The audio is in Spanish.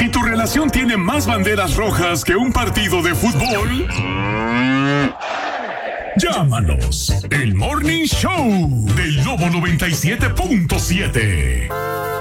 Si tu relación tiene más banderas rojas que un partido de fútbol, llámanos. El Morning Show del Lobo 97.7.